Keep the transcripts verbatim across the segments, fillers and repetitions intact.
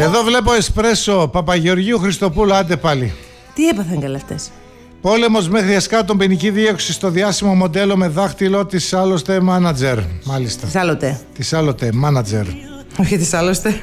Εδώ βλέπω εσπρέσο. Παπαγεωργίου Χριστοπούλου, άντε πάλι. Τι έπαθαν καλά αυτές? Πόλεμος μέχρι εσκάτων, ποινική δίωξη στο διάσημο μοντέλο με δάχτυλο της άλλωστε μάνατζερ. Μάλιστα. Της άλλοτε. Της άλλοτε μάνατζερ. Όχι της άλλωστε.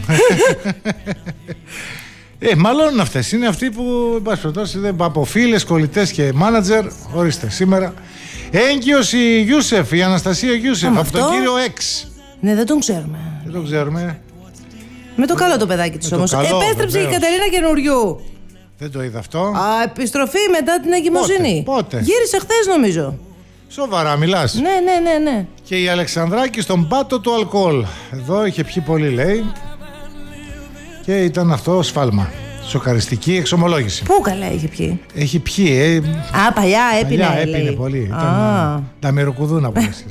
Ε, μάλλον αυτές είναι αυτοί που, εν πάση περιπτώσει, από φίλες, κολλητές και μάνατζερ. Ορίστε, σήμερα. Έγκυος η Γιούσεφ, η Αναστασία Γιούσεφ, από αυτό? τον κύριο Εξ. Ναι, δεν τον ξέρουμε. Δεν τον ξέρουμε. Με το καλό το παιδάκι της όμως. καλό, Επέστρεψε βεβαίως. η Κατερίνα Καινουριού. Δεν το είδα αυτό. Α, επιστροφή μετά την εγκυμοσύνη. Πότε, πότε? Γύρισε χθες νομίζω. Σοβαρά μιλάς? Ναι, ναι, ναι, ναι. Και η Αλεξανδράκη στον πάτο του αλκοόλ. Εδώ είχε πιει πολύ, λέει. Και ήταν αυτό σφάλμα. Σοκαριστική εξομολόγηση. Πού καλά είχε πιει? Έχει πιει, ε. Α, παλιά έπινε. Παλιά έπινε λέει. πολύ. Α. Ήταν τα μυροκουδούνα που έστησε.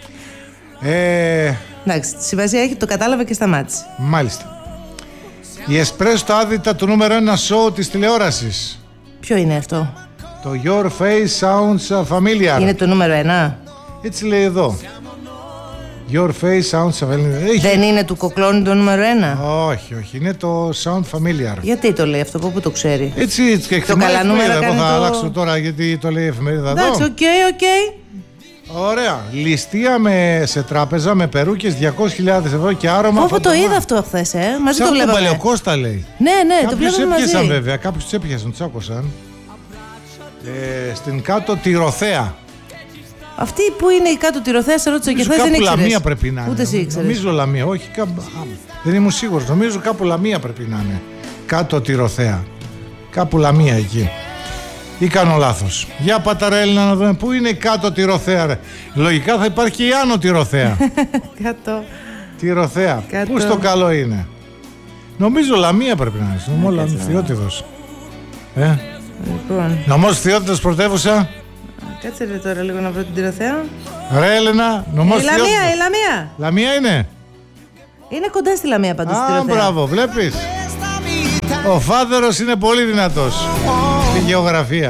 Ε, Εντάξει, τη σημασία έχει, το κατάλαβε και σταμάτησε. μάλιστα. Η Εσπρέσο το άδυτα του νούμερο ένα σοου της τηλεόρασης. Ποιο είναι αυτό? Το Your Face Sounds Familiar. Είναι το νούμερο ένα. Έτσι λέει εδώ. Your Face Sounds Familiar. Έχει... Δεν είναι του Κοκλώνη το νούμερο ένα. Όχι, όχι. Είναι το Sound Familiar. Γιατί το λέει αυτό, από πού το ξέρει? Έτσι και Το καλά νούμερα Εγώ κάνει θα το... αλλάξω τώρα γιατί το λέει η εφημερίδα εδώ. Εντάξει, οκ, οκ. Ωραία. Ληστεία με, σε τράπεζα με περούκες διακόσιες χιλιάδες ευρώ και άρωμα. Όπου το είδα αυτό χθες, ε. Μαζί το Σαν τον βλέπαμε. Παλαιοκώστα λέει. Ναι, ναι, το Κάποιους βλέπαμε έπιασαν μαζί. βέβαια, κάποιους τους έπιασαν, τους άκουσαν. Ε, στην κάτω Τυροθέα. Αυτή που είναι η κάτω Τυροθέα, σε ρώτησα και Νομίζω χθες, δεν κάπου ήξερες. Λαμία πρέπει να είναι. Ούτε εσύ ήξερες. Νομίζω Λαμία, όχι κάπου. Α, δεν ήμουν σίγουρος. Νομίζω κάπου Λαμία πρέπει να είναι. Κάτω Τυροθέα. Κάπου Λαμία εκεί. Ή κάνω λάθος? Για πατάρα Έλληνα να δούμε πού είναι η κάτω Τυροθέα. Ρε. Λογικά θα υπάρχει και η άνω Τυροθέα. Κάτω. Τυροθέα. Κάτω. Πού στο καλό είναι? Νομίζω Λαμία πρέπει να είναι. Νομό κάτσε. Θειότιδος. Ε. Λοιπόν, Νομός Θειότιδος πρωτεύουσα. κάτσε ρε τώρα λίγο να βρω την Τυροθέα. Ρε Έλενα, νομός Η Λαμία, Θειότιδος. η Λαμία. Λαμία είναι. Είναι κοντά στη Λαμία πάντως η Α, Τυροθέα. μπράβο, βλέπεις. Ο Φάδερος είναι πολύ δυνατός στη γεωγραφία.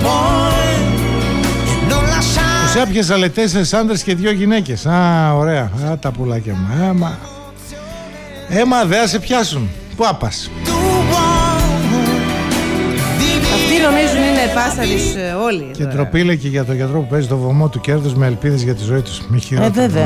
Τους έπιασα λέει τέσσερις άντρες και δύο γυναίκες. Α, ωραία. Α, τα πουλάκια μου. Έμα, Έμα δεν σε πιάσουν. Πού άπας? Αυτοί νομίζουν είναι πάσαρις ε, όλοι. Και τώρα. ντροπή λέει και για τον γιατρό που παίζει το βωμό του κέρδους με ελπίδες για τη ζωή τους. Μη Ε, χειρότερο. βέβαια.